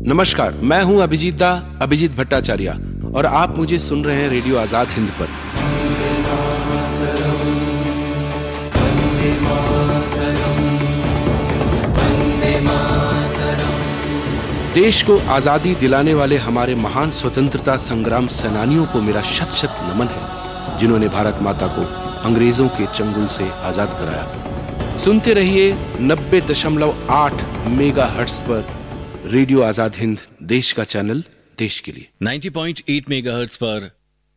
नमस्कार, मैं हूं अभिजीत भट्टाचार्य और आप मुझे सुन रहे हैं रेडियो आजाद हिंद पर। देश को आजादी दिलाने वाले हमारे महान स्वतंत्रता संग्राम सेनानियों को मेरा शत शत नमन है, जिन्होंने भारत माता को अंग्रेजों के चंगुल से आजाद कराया। सुनते रहिए 90.8 मेगाहर्ट्ज पर रेडियो आजाद हिंद, देश का चैनल, देश के लिए। 90.8 मेगाहर्ट्ज पर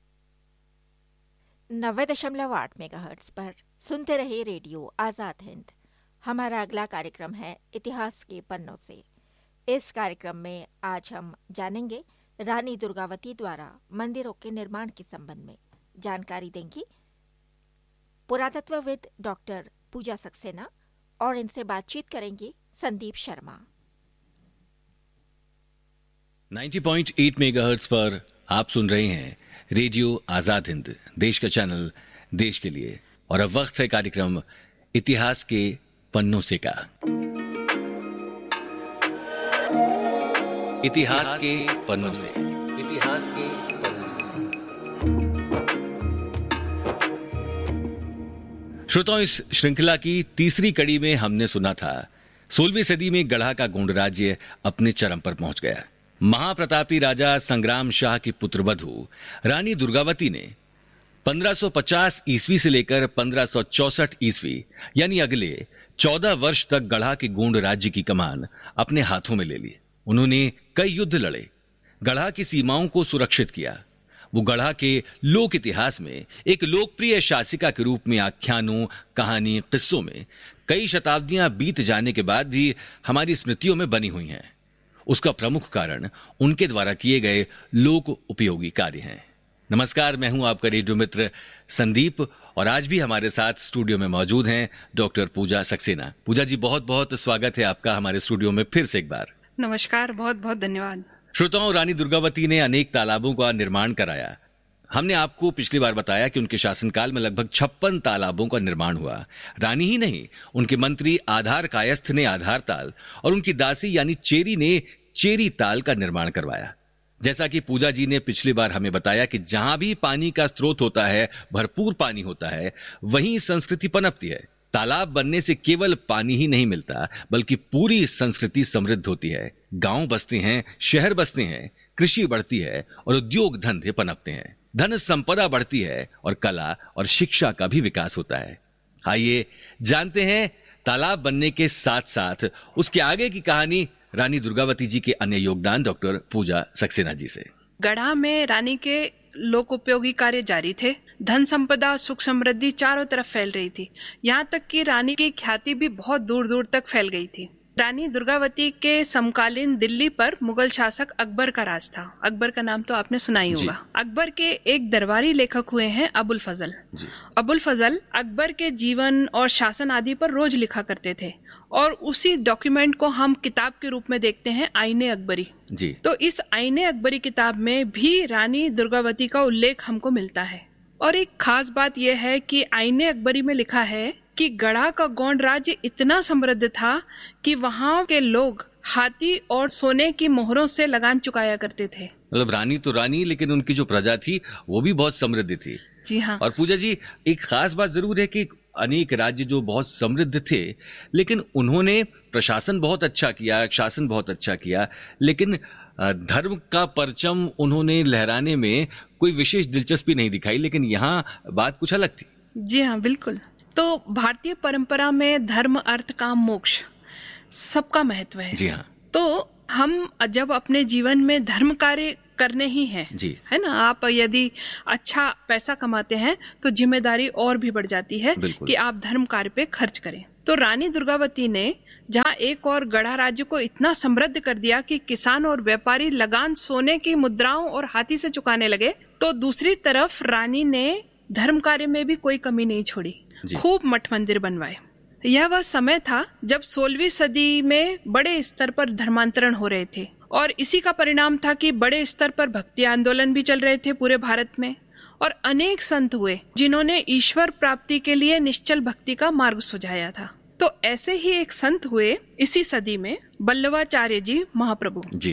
90.8 मेगाहर्ट्ज पर सुनते रहिए रेडियो आजाद हिंद। हमारा अगला कार्यक्रम है इतिहास के पन्नों से। इस कार्यक्रम में आज हम जानेंगे रानी दुर्गावती द्वारा मंदिरों के निर्माण के संबंध में। जानकारी देंगी पुरातत्वविद डॉक्टर पूजा सक्सेना और इनसे बातचीत करेंगे संदीप शर्मा। 90.8 मेगाहर्ट्ज पर आप सुन रहे हैं रेडियो आजाद हिंद, देश का चैनल, देश के लिए। और अब वक्त है कार्यक्रम इतिहास के पन्नों से का। इतिहास के पन्नों से। इतिहास के पन्नों से। श्रोताओं, इस श्रृंखला की तीसरी कड़ी में हमने सुना था 16वीं सदी में गढ़ा का गोंड राज्य अपने चरम पर पहुंच गया। महाप्रतापी राजा संग्राम शाह की पुत्रवधू रानी दुर्गावती ने 1550 ईस्वी से लेकर 1564 ईस्वी यानी अगले 14 वर्ष तक गढ़ा के गोंड राज्य की कमान अपने हाथों में ले ली। उन्होंने कई युद्ध लड़े, गढ़ा की सीमाओं को सुरक्षित किया। वो गढ़ा के लोक इतिहास में एक लोकप्रिय शासिका के रूप में आख्यानों, कहानी, किस्सों में कई शताब्दियां बीत जाने के बाद भी हमारी स्मृतियों में बनी हुई हैं। उसका प्रमुख कारण उनके द्वारा किए गए लोक उपयोगी कार्य हैं। नमस्कार, मैं हूं आपका रेडियो मित्र संदीप और आज भी हमारे साथ स्टूडियो में मौजूद हैं डॉक्टर पूजा सक्सेना। पूजा जी, बहुत बहुत स्वागत है आपका हमारे स्टूडियो में फिर से एक बार। नमस्कार, बहुत बहुत धन्यवाद। श्रोताओं, रानी दुर्गावती ने अनेक तालाबों का निर्माण कराया। हमने आपको पिछली बार बताया कि उनके शासनकाल में लगभग 56 तालाबों का निर्माण हुआ। रानी ही नहीं, उनके मंत्री आधार कायस्थ ने आधार ताल और उनकी दासी यानी चेरी ने चेरी ताल का निर्माण करवाया। जैसा कि पूजा जी ने पिछली बार हमें बताया कि जहां भी पानी का स्रोत होता है, भरपूर पानी होता है, वहीं संस्कृति पनपती है। तालाब बनने से केवल पानी ही नहीं मिलता, बल्कि पूरी संस्कृति समृद्ध होती है। गांव बसते हैं, शहर बसते हैं, कृषि बढ़ती है और उद्योग धंधे पनपते हैं। धन संपदा बढ़ती है और कला और शिक्षा का भी विकास होता है। आइए जानते हैं तालाब बनने के साथ साथ उसके आगे की कहानी रानी दुर्गावती जी के अन्य योगदान डॉक्टर पूजा सक्सेना जी से। गढ़ा में रानी के लोक उपयोगी कार्य जारी थे। धन संपदा, सुख समृद्धि चारों तरफ फैल रही थी। यहाँ तक कि रानी की ख्याति भी बहुत दूर दूर तक फैल गई थी। रानी दुर्गावती के समकालीन दिल्ली पर मुगल शासक अकबर का राज था। अकबर का नाम तो आपने सुना ही होगा। अकबर के एक दरबारी लेखक हुए हैं अबुल फजल। अबुल फजल अकबर के जीवन और शासन आदि पर रोज लिखा करते थे और उसी डॉक्यूमेंट को हम किताब के रूप में देखते हैं, आईने अकबरी जी। तो इस आईने अकबरी किताब में भी रानी दुर्गावती का उल्लेख हमको मिलता है। और एक खास बात यह है कि आईने अकबरी में लिखा है कि गढ़ा का गोंड राज्य इतना समृद्ध था कि वहाँ के लोग हाथी और सोने की मोहरों से लगान चुकाया करते थे। मतलब रानी तो रानी, लेकिन उनकी जो प्रजा थी वो भी बहुत समृद्ध थी। जी हाँ। और पूजा जी, एक खास बात जरूर है कि अनेक राज्य जो बहुत समृद्ध थे, लेकिन उन्होंने प्रशासन बहुत अच्छा किया, शासन बहुत अच्छा किया, लेकिन धर्म का परचम उन्होंने लहराने में कोई विशेष दिलचस्पी नहीं दिखाई। लेकिन यहाँ बात कुछ अलग थी। जी हाँ, बिल्कुल। तो भारतीय परंपरा में धर्म, अर्थ, काम, मोक्ष सबका महत्व है। जी हाँ। तो हम जब अपने जीवन में धर्म कार्य करने ही हैं, जी है ना। आप यदि अच्छा पैसा कमाते हैं तो जिम्मेदारी और भी बढ़ जाती है कि आप धर्म कार्य पे खर्च करें। तो रानी दुर्गावती ने जहाँ एक और गढ़ा राज्य को इतना समृद्ध कर दिया कि किसान और व्यापारी लगान सोने की मुद्राओं और हाथी से चुकाने लगे, तो दूसरी तरफ रानी ने धर्म कार्य में भी कोई कमी नहीं छोड़ी। खूब मठ मंदिर बनवाए। यह वह समय था जब 16वीं सदी में बड़े स्तर पर धर्मांतरण हो रहे थे और इसी का परिणाम था कि बड़े स्तर पर भक्ति आंदोलन भी चल रहे थे पूरे भारत में और अनेक संत हुए जिन्होंने ईश्वर प्राप्ति के लिए निश्चल भक्ति का मार्ग सुझाया था। तो ऐसे ही एक संत हुए इसी सदी में, बल्लवाचार्य जी महाप्रभु जी।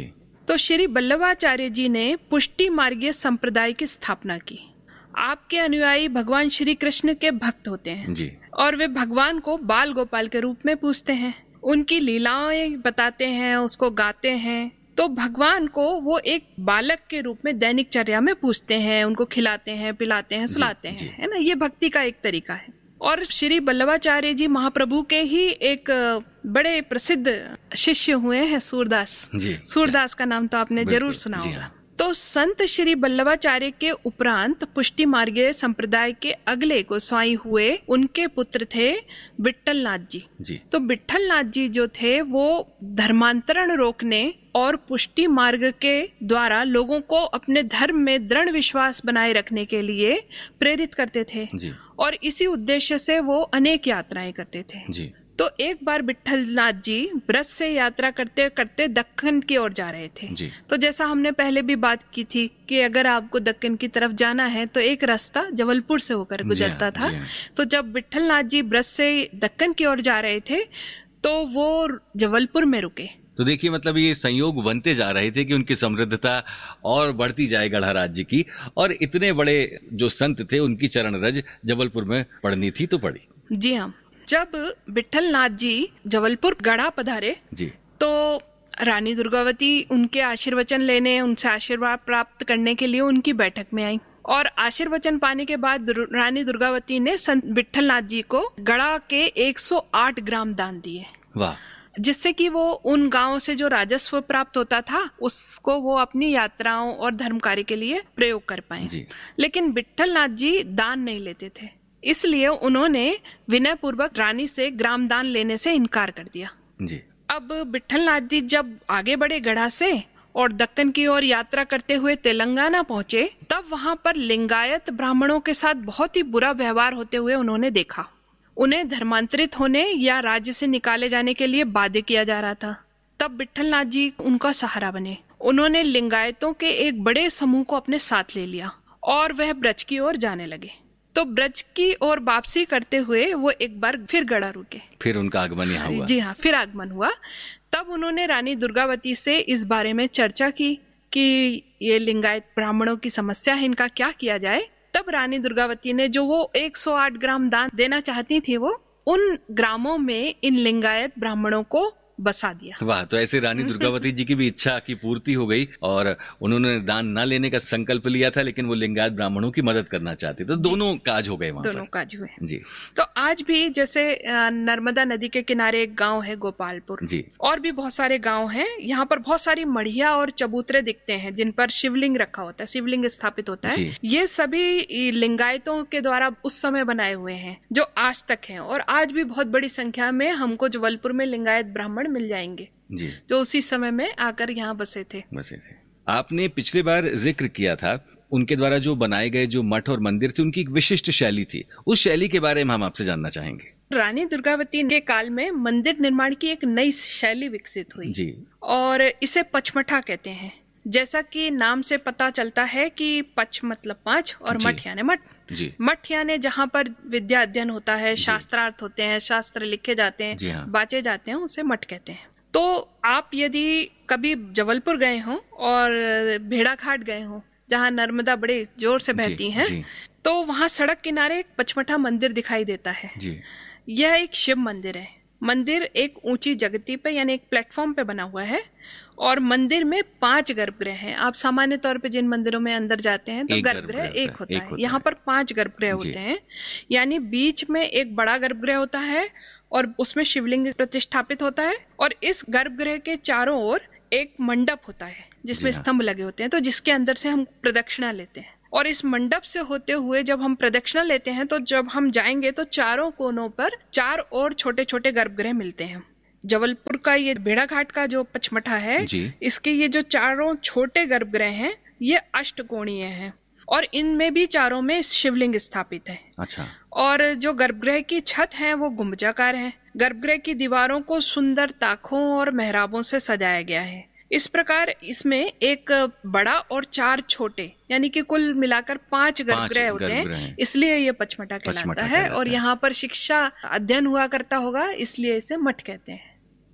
तो श्री वल्लभाचार्य जी ने पुष्टि मार्गीय संप्रदाय की स्थापना की। आपके अनुयायी भगवान श्री कृष्ण के भक्त होते हैं जी। और वे भगवान को बाल गोपाल के रूप में पूजते हैं, उनकी लीलाएं बताते हैं, उसको गाते हैं। तो भगवान को वो एक बालक के रूप में दैनिक चर्या में पूजते हैं, उनको खिलाते हैं, पिलाते हैं, सुलाते हैं, है ना। ये भक्ति का एक तरीका है। और श्री वल्लभाचार्य जी महाप्रभु के ही एक बड़े प्रसिद्ध शिष्य हुए हैं, सूरदास जी। सूरदास का नाम तो आपने जरूर सुना होगा। तो संत श्री वल्लभाचार्य के उपरांत पुष्टि मार्गीय संप्रदाय के अगले गोसाई हुए, उनके पुत्र थे विट्ठलनाथ जी। तो विट्ठलनाथ जी जो थे वो धर्मांतरण रोकने और पुष्टि मार्ग के द्वारा लोगों को अपने धर्म में दृढ़ विश्वास बनाए रखने के लिए प्रेरित करते थे जी। और इसी उद्देश्य से वो अनेक यात्राएं करते थे जी। तो एक बार विट्ठलनाथ जी ब्रज से यात्रा करते करते दक्कन की ओर जा रहे थे जी। तो जैसा हमने पहले भी बात की थी कि अगर आपको दक्कन की तरफ जाना है तो एक रास्ता जबलपुर से होकर गुजरता था। तो जब विट्ठलनाथ जी ब्रज से दक्कन की ओर जा रहे थे तो वो जबलपुर में रुके। तो देखिए, मतलब ये संयोग बनते जा रहे थे कि उनकी समृद्धता और बढ़ती जाए गढ़ा राज्य की, और इतने बड़े जो संत थे उनकी चरण रज जबलपुर में पड़नी थी तो पड़ी। जी हाँ। जब विट्ठलनाथ जी जबलपुर गढ़ा पधारे जी, तो रानी दुर्गावती उनके आशीर्वचन लेने, उनसे आशीर्वाद प्राप्त करने के लिए उनकी बैठक में आई। और आशीर्वचन पाने के बाद रानी दुर्गावती ने संत विट्ठलनाथ जी को गढ़ा के 108 ग्राम दान दिए। वाह। जिससे कि वो उन गांवों से जो राजस्व प्राप्त होता था उसको वो अपनी यात्राओं और धर्म कार्य के लिए प्रयोग कर पाए। लेकिन विट्ठलनाथ जी दान नहीं लेते थे, इसलिए उन्होंने विनय पूर्वक रानी से ग्राम दान लेने से इनकार कर दिया जी। अब विट्ठलनाथ जी जब आगे बढ़े गढ़ा से और दक्कन की ओर यात्रा करते हुए तेलंगाना पहुंचे, तब वहां पर लिंगायत ब्राह्मणों के साथ बहुत ही बुरा व्यवहार होते हुए उन्होंने देखा। उन्हें धर्मांतरित होने या राज्य से निकाले जाने के लिए बाध्य किया जा रहा था। तब विट्ठलनाथ जी उनका सहारा बने। उन्होंने लिंगायतों के एक बड़े समूह को अपने साथ ले लिया और वह ब्रज की ओर जाने लगे। तो ब्रज की ओर वापसी करते हुए वो एक बार फिर गढ़ा रुके। फिर उनका आगमन यहाँ हुआ। जी हाँ, फिर आगमन हुआ। तब उन्होंने रानी दुर्गावती से इस बारे में चर्चा की कि ये लिंगायत ब्राह्मणों की समस्या है, इनका क्या किया जाए। तब रानी दुर्गावती ने जो वो 108 ग्राम दान देना चाहती थी, वो उन ग्रामों में इन लिंगायत ब्राह्मणों को बसा दिया। वाह। तो ऐसे रानी दुर्गावती जी की भी इच्छा की पूर्ति हो गई और उन्होंने दान न लेने का संकल्प लिया था, लेकिन वो लिंगायत ब्राह्मणों की मदद करना चाहते, तो दोनों काज हो गए वहां। दोनों काज हुए जी। तो आज भी जैसे नर्मदा नदी के किनारे एक गांव है गोपालपुर जी, और भी बहुत सारे गांव हैं। यहाँ पर बहुत सारी मढ़िया और चबूतरे दिखते हैं जिन पर शिवलिंग रखा होता है, शिवलिंग स्थापित होता है। ये सभी लिंगायतों के द्वारा उस समय बनाए हुए हैं जो आज तक हैं, और आज भी बहुत बड़ी संख्या में हमको जबलपुर में लिंगायत ब्राह्मण मिल जाएंगे जी, जो उसी समय में आकर यहाँ बसे थे। आपने पिछले बार जिक्र किया था उनके द्वारा जो बनाए गए जो मठ और मंदिर थे, उनकी एक विशिष्ट शैली थी। उस शैली के बारे में हम आपसे जानना चाहेंगे। रानी दुर्गावती के काल में मंदिर निर्माण की एक नई शैली विकसित हुई जी, और इसे पचमठा कहते हैं। जैसा कि नाम से पता चलता है कि पच मतलब 5 और मठ यानी मठ। मठ यानी जहाँ पर विद्या अध्ययन होता है, शास्त्रार्थ होते हैं, शास्त्र लिखे जाते हैं, बाचे जाते हैं, उसे मठ कहते हैं। तो आप यदि कभी जबलपुर गए हो और भेड़ाघाट गए हो जहाँ नर्मदा बड़े जोर से बहती हैं, तो वहाँ सड़क किनारे एक पचमठा मंदिर दिखाई देता है। यह एक शिव मंदिर है। मंदिर एक ऊंची जगती पे यानी एक प्लेटफॉर्म पे बना हुआ है, और मंदिर में 5 गर्भगृह हैं। आप सामान्य तौर पे जिन मंदिरों में अंदर जाते हैं तो गर्भगृह एक होता है, यहाँ पर 5 गर्भगृह होते हैं। यानी बीच में एक बड़ा गर्भगृह होता है और उसमें शिवलिंग प्रतिष्ठापित होता है, और इस गर्भगृह के चारों ओर एक मंडप होता है जिसमें स्तंभ लगे होते हैं, तो जिसके अंदर से हम प्रदक्षिणा लेते हैं। और इस मंडप से होते हुए जब हम प्रदक्षिणा लेते हैं तो जब हम जाएंगे तो चारों कोनों पर 4 और छोटे छोटे गर्भगृह मिलते हैं। जबलपुर का ये भेड़ाघाट का जो पचमठा है, इसके ये जो चारों छोटे गर्भगृह हैं ये अष्टकोणीय हैं, और इनमें भी चारों में शिवलिंग स्थापित है। अच्छा। और जो गर्भगृह की छत है वो गुंबजाकार है। गर्भगृह की दीवारों को सुंदर ताकों और मेहराबों से सजाया गया है। इस प्रकार इसमें एक बड़ा और 4 छोटे यानी कि कुल मिलाकर 5 गर्भगृह होते हैं, इसलिए ये पचमठा कहलाता है। और यहाँ पर शिक्षा अध्ययन हुआ करता होगा, इसलिए इसे मठ कहते हैं।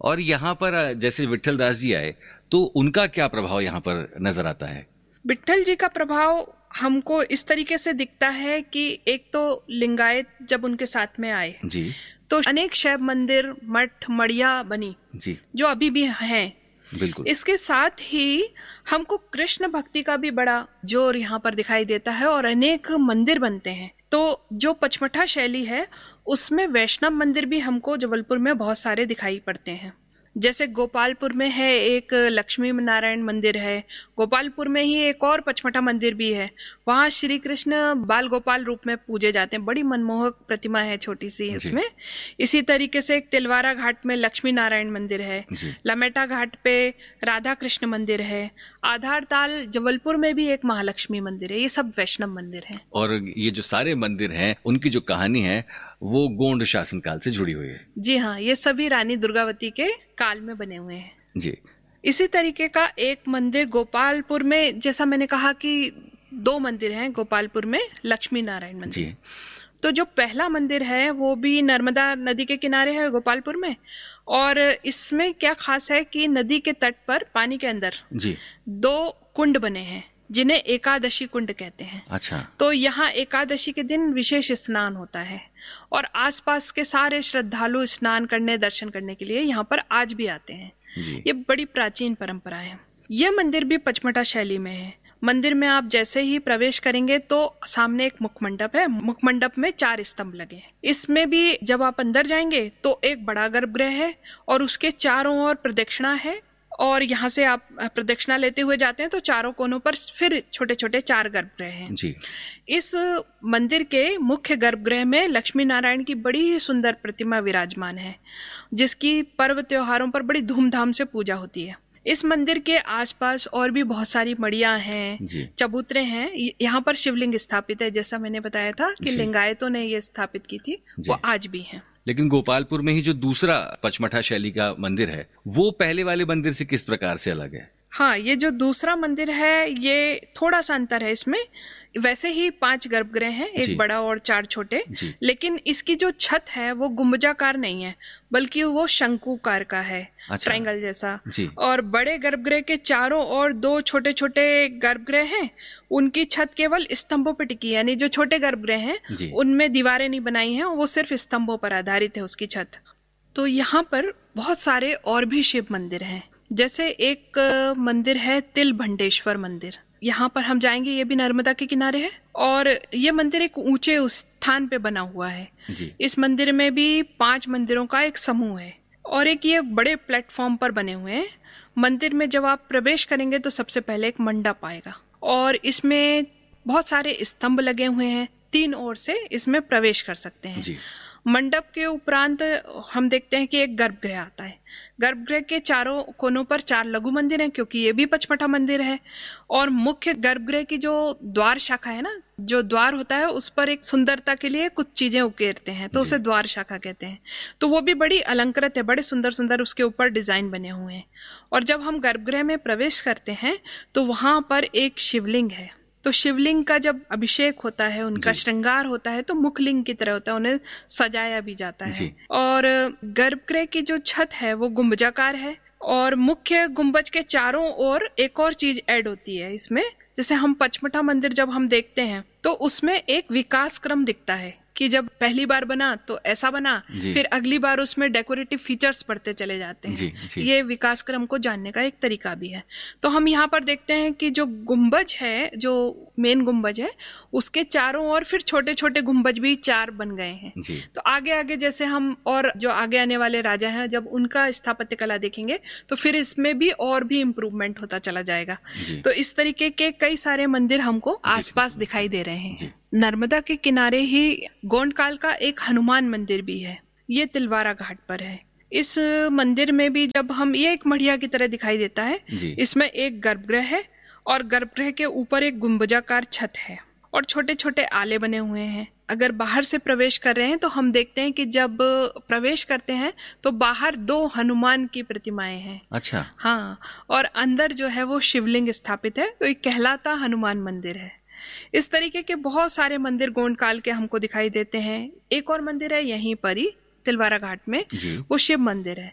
और यहाँ पर जैसे विट्ठल दास जी आए तो उनका क्या प्रभाव यहाँ पर नजर आता है? विट्ठल जी का प्रभाव हमको इस तरीके से दिखता है कि एक तो लिंगायत जब उनके साथ में आए जी, तो अनेक शैव मंदिर, मठ, मड़िया बनी जी, जो अभी भी हैं। बिल्कुल। इसके साथ ही हमको कृष्ण भक्ति का भी बड़ा जोर यहाँ पर दिखाई देता है और अनेक मंदिर बनते हैं। तो जो पचमठा शैली है उसमें वैष्णव मंदिर भी हमको जबलपुर में बहुत सारे दिखाई पड़ते हैं। जैसे गोपालपुर में है एक लक्ष्मी नारायण मंदिर है, गोपालपुर में ही एक और पचमठा मंदिर भी है, वहाँ श्री कृष्ण बाल गोपाल रूप में पूजे जाते हैं, बड़ी मनमोहक प्रतिमा है छोटी सी इसमें। इसी तरीके से एक तिलवारा घाट में लक्ष्मी नारायण मंदिर है, लमेटा घाट पे राधा कृष्ण मंदिर है, आधार ताल जबलपुर में भी एक महालक्ष्मी मंदिर है। ये सब वैष्णव मंदिर हैं। और ये जो सारे मंदिर हैं उनकी जो कहानी है वो गोंड शासनकाल से जुड़ी हुई है। जी हाँ, ये सभी रानी दुर्गावती के काल में बने हुए हैं जी। इसी तरीके का एक मंदिर गोपालपुर में, जैसा मैंने कहा कि 2 मंदिर हैं गोपालपुर में, लक्ष्मी नारायण मंदिर जी। तो जो पहला मंदिर है वो भी नर्मदा नदी के किनारे है गोपालपुर में, और इसमें क्या खास है कि नदी के तट पर पानी के अंदर जी 2 कुंड बने हैं जिन्हें एकादशी कुंड कहते हैं। अच्छा। तो यहाँ एकादशी के दिन विशेष स्नान होता है और आसपास के सारे श्रद्धालु स्नान करने, दर्शन करने के लिए यहाँ पर आज भी आते हैं जी। ये बड़ी प्राचीन परंपरा है। यह मंदिर भी पचमठा शैली में है। मंदिर में आप जैसे ही प्रवेश करेंगे तो सामने एक मुखमंडप है, मुखमंडप में 4 स्तंभ लगे हैं। इसमें भी जब आप अंदर जाएंगे तो एक बड़ा गर्भगृह है और उसके चारों ओर प्रदक्षिणा है, और यहाँ से आप प्रदक्षिणा लेते हुए जाते हैं तो चारों कोनों पर फिर छोटे छोटे 4 गर्भगृह हैं जी। इस मंदिर के मुख्य गर्भगृह में लक्ष्मी नारायण की बड़ी ही सुंदर प्रतिमा विराजमान है, जिसकी पर्व त्योहारों पर बड़ी धूमधाम से पूजा होती है। इस मंदिर के आसपास और भी बहुत सारी मड़ियां हैं, चबूतरे हैं। यहाँ पर शिवलिंग स्थापित है, जैसा मैंने बताया था कि लिंगायतों ने ये स्थापित की थी, वो आज भी हैं। लेकिन गोपालपुर में ही जो दूसरा पचमठा शैली का मंदिर है वो पहले वाले मंदिर से किस प्रकार से अलग है? हाँ, ये जो दूसरा मंदिर है ये थोड़ा सा अंतर है इसमें। वैसे ही 5 गर्भगृह हैं, एक बड़ा और 4 छोटे, लेकिन इसकी जो छत है वो गुंबजाकार नहीं है बल्कि वो शंकुकार का है। अच्छा। ट्रायंगल जैसा। और बड़े गर्भगृह के चारों ओर 2 छोटे छोटे गर्भगृह हैं, उनकी छत केवल स्तंभों पर टिकी है, यानी जो छोटे गर्भगृह हैं उनमें दीवारें नहीं बनाई हैं, वो सिर्फ स्तंभों पर आधारित है उसकी छत। तो यहाँ पर बहुत सारे और भी शिव मंदिर हैं। जैसे एक मंदिर है तिलभंडेश्वर मंदिर, यहाँ पर हम जाएंगे, ये भी नर्मदा के किनारे है और ये मंदिर एक ऊंचे स्थान पे बना हुआ है जी। इस मंदिर में भी 5 मंदिरों का एक समूह है और एक ये बड़े प्लेटफॉर्म पर बने हुए हैं। मंदिर में जब आप प्रवेश करेंगे तो सबसे पहले एक मंडप आएगा और इसमें बहुत सारे स्तंभ लगे हुए हैं, 3 ओर से इसमें प्रवेश कर सकते हैं जी। मंडप के उपरांत हम देखते हैं कि एक गर्भगृह आता है। गर्भगृह के चारों कोनों पर 4 लघु मंदिर हैं, क्योंकि ये भी पचमठा मंदिर है। और मुख्य गर्भगृह की जो द्वार शाखा है ना, जो द्वार होता है उस पर एक सुंदरता के लिए कुछ चीजें उकेरते हैं, तो उसे द्वार शाखा कहते हैं। तो वो भी बड़ी अलंकृत है, बड़े सुंदर सुंदर उसके ऊपर डिजाइन बने हुए हैं। और जब हम गर्भगृह में प्रवेश करते हैं तो वहां पर एक शिवलिंग है। तो शिवलिंग का जब अभिषेक होता है, उनका श्रृंगार होता है, तो मुखलिंग की तरह होता है, उन्हें सजाया भी जाता है। और गर्भगृह की जो छत है वो गुंबजाकार है और मुख्य गुंबज के चारों ओर एक और चीज ऐड होती है इसमें। जैसे हम पचमठा मंदिर जब हम देखते हैं तो उसमें एक विकास क्रम दिखता है कि जब पहली बार बना तो ऐसा बना, फिर अगली बार उसमें डेकोरेटिव फीचर्स बढ़ते चले जाते हैं। ये विकास क्रम को जानने का एक तरीका भी है। तो हम यहाँ पर देखते हैं कि जो गुंबज है, जो मेन गुंबज है, उसके चारों ओर फिर छोटे छोटे गुंबज भी 4 बन गए हैं। तो आगे आगे जैसे हम और जो आगे आने वाले राजा हैं, जब उनका स्थापत्य कला देखेंगे तो फिर इसमें भी और भी इम्प्रूवमेंट होता चला जाएगा। तो इस तरीके के कई सारे मंदिर हमको आसपास दिखाई दे रहे हैं। नर्मदा के किनारे ही गोंडकाल का एक हनुमान मंदिर भी है, ये तिलवारा घाट पर है। इस मंदिर में भी जब हम, ये एक मढ़िया की तरह दिखाई देता है। इसमें एक गर्भगृह है और गर्भगृह के ऊपर एक गुंबजाकार छत है और छोटे छोटे आले बने हुए हैं। अगर बाहर से प्रवेश कर रहे हैं तो हम देखते हैं कि जब प्रवेश करते हैं तो बाहर 2 हनुमान की प्रतिमाएं हैं। अच्छा। हाँ, और अंदर जो है वो शिवलिंग स्थापित है, तो ये कहलाता हनुमान मंदिर है। इस तरीके के बहुत सारे मंदिर गोंडकाल के हमको दिखाई देते हैं। एक और मंदिर है यहीं पर ही तिलवारा घाट में, वो शिव मंदिर है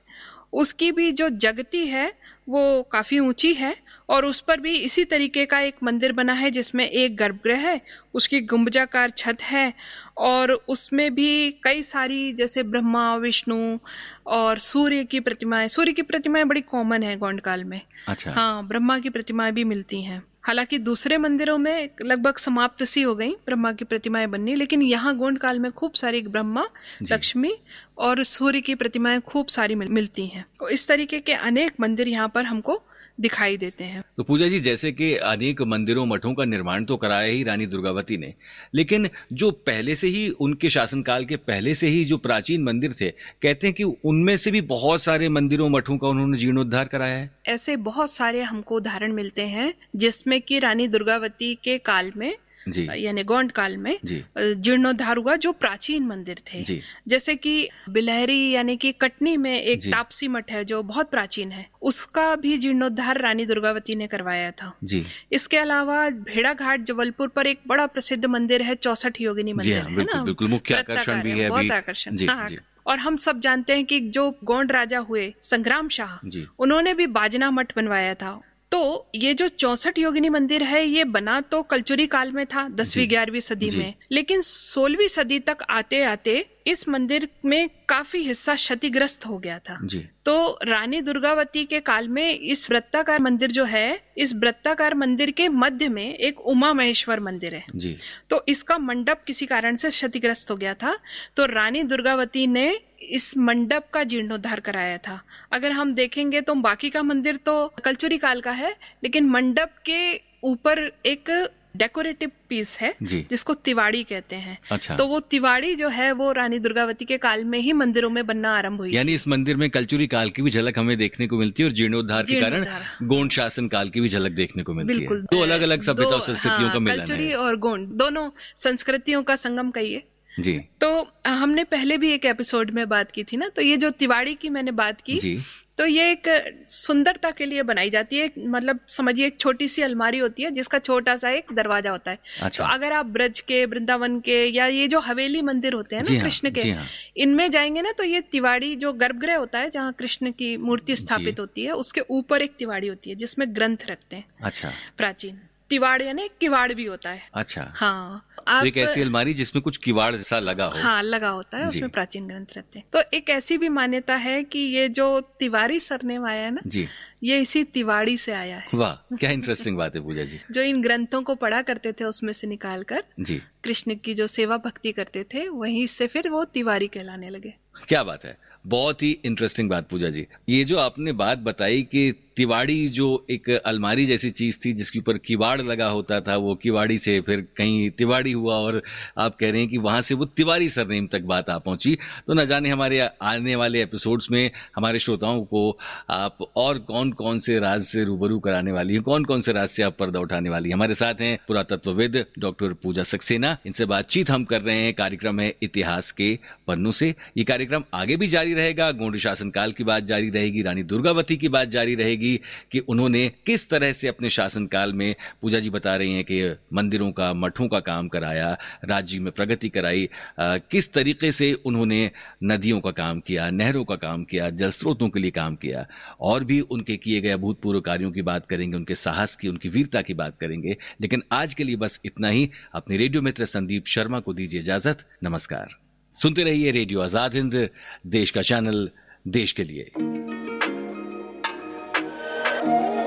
उसकी भी जो जगती है वो काफी ऊंची है और उस पर भी इसी तरीके का एक मंदिर बना है जिसमें एक गर्भगृह है, उसकी गुंबजाकार छत है और उसमें भी कई सारी जैसे ब्रह्मा, विष्णु और सूर्य की प्रतिमाएं बड़ी कॉमन है गोंडकाल में। अच्छा। हाँ, ब्रह्मा की प्रतिमाएं भी मिलती हैं। हालांकि दूसरे मंदिरों में लगभग समाप्त सी हो गई ब्रह्मा की प्रतिमाएं बननी, लेकिन यहाँ गोंडकाल में खूब सारी ब्रह्मा, लक्ष्मी और सूर्य की प्रतिमाएं खूब सारी मिलती हैं। तो इस तरीके के अनेक मंदिर यहाँ पर हमको दिखाई देते हैं। तो पूजा जी, जैसे कि अनेक मंदिरों मठों का निर्माण तो कराया ही रानी दुर्गावती ने, लेकिन जो पहले से ही उनके शासनकाल के पहले से ही जो प्राचीन मंदिर थे, कहते हैं कि उनमें से भी बहुत सारे मंदिरों मठों का उन्होंने जीर्णोद्धार कराया है। ऐसे बहुत सारे हमको उदाहरण मिलते हैं जिसमें कि रानी दुर्गावती के काल में यानी गोंड काल में जीर्णोद्धार हुआ जो प्राचीन मंदिर थे। जैसे कि बिलहरी यानी कि कटनी में एक तापसी मठ है जो बहुत प्राचीन है, उसका भी जीर्णोद्धार रानी दुर्गावती ने करवाया था। इसके अलावा भेड़ाघाट जबलपुर पर एक बड़ा प्रसिद्ध मंदिर है 64 योगिनी मंदिर, है ना, बिल्कुल मुख्य आकर्षण भी है, बहुत आकर्षण। और हम सब जानते हैं कि जो गोंड राजा हुए संग्राम शाह, उन्होंने भी बाजना मठ बनवाया था। तो ये जो 64 योगिनी मंदिर है ये बना तो कलचुरी काल में था 10वीं-11वीं सदी में, लेकिन 16वीं सदी तक आते आते इस मंदिर में काफी हिस्सा क्षतिग्रस्त हो गया था। तो रानी दुर्गावती के काल में इस वृत्ताकार मंदिर जो है, इस वृत्ताकार मंदिर के मध्य में एक उमा महेश्वर मंदिर है। तो इसका मंडप किसी कारण से क्षतिग्रस्त हो गया था, तो रानी दुर्गावती ने इस मंडप का जीर्णोद्धार कराया था। अगर हम देखेंगे तो बाकी का मंदिर तो कलचुरी काल का है, लेकिन मंडप के ऊपर एक डेकोरेटिव पीस है जिसको तिवाड़ी कहते हैं। अच्छा। तो वो तिवाड़ी जो है वो रानी दुर्गावती के काल में ही मंदिरों में बनना आरंभ हुई। यानी इस मंदिर में कलचुरी काल की भी झलक हमें देखने को मिलती है और जीर्णोद्धार के कारण गोंड शासन काल की भी झलक देखने को मिलती है। दो अलग अलग सभ्यता और संस्कृतियों का मिलन है। कलचुरी और गोंड दोनों संस्कृतियों का संगम कहिए। जी। तो हमने पहले भी एक एपिसोड में बात की थी ना, तो ये जो तिवाड़ी की मैंने बात की, तो ये एक सुंदरता के लिए बनाई जाती है। मतलब समझिए एक छोटी सी अलमारी होती है जिसका छोटा सा एक दरवाजा होता है। अच्छा। तो अगर आप ब्रज के, वृंदावन के या ये जो हवेली मंदिर होते हैं ना कृष्ण के, इनमें जाएंगे ना तो ये तिवाड़ी जो गर्भगृह होता है जहाँ कृष्ण की मूर्ति स्थापित होती है, उसके ऊपर एक तिवाड़ी होती है जिसमें ग्रंथ रखते हैं। अच्छा। प्राचीन तिवाड़ यानी किवाड़ भी होता है। अच्छा। हाँ, तो एक ऐसी अलमारी जिसमें कुछ किवाड़ जैसा लगा हो। हाँ, लगा होता है, उसमें प्राचीन ग्रंथ रहते हैं। तो एक ऐसी भी मान्यता है कि ये जो तिवारी सरनेम आया है ना, ये इसी तिवाड़ी से आया है। वाह, क्या इंटरेस्टिंग बात है पूजा जी। जो इन ग्रंथों को पढ़ा करते थे उसमें से निकाल कर कृष्ण की जो सेवा भक्ति करते थे, वहीं से फिर वो तिवारी कहलाने लगे। क्या बात है, बहुत ही इंटरेस्टिंग बात पूजा जी। ये जो आपने बात बताई कि तिवाड़ी जो एक अलमारी जैसी चीज थी जिसके ऊपर किवाड़ लगा होता था, वो किवाड़ी से फिर कहीं तिवाड़ी हुआ और आप कह रहे हैं कि वहां से वो तिवारी सरनेम तक बात आ पहुंची। तो न जाने हमारे आने वाले एपिसोड्स में हमारे श्रोताओं को आप और कौन कौन से राज से रूबरू कराने वाली है, कौन कौन से राज से आप पर्दा उठाने वाली है। हमारे साथ हैं पुरातत्वविद डॉक्टर पूजा सक्सेना। इनसे बातचीत हम कर रहे हैं। कार्यक्रम है इतिहास के पन्नों से। ये कार्यक्रम आगे भी जारी रहेगा। गोंड शासन काल की बात जारी रहेगी, रानी दुर्गावती की बात जारी रहेगी कि उन्होंने किस तरह से अपने शासनकाल में, पूजा जी बता रही हैं कि मंदिरों का, मठों का काम कराया, राज्य में प्रगति कराई, किस तरीके से उन्होंने नदियों का काम किया, नहरों का काम किया, जल स्रोतों के लिए काम किया, और भी उनके किए गए अभूतपूर्व कार्यों की बात करेंगे, उनके साहस की, उनकी वीरता की बात करेंगे। लेकिन आज के लिए बस इतना ही। अपने रेडियो मित्र संदीप शर्मा को दीजिए इजाजत। नमस्कार। सुनते रहिए रेडियो आजाद हिंद, देश का चैनल, देश के लिए।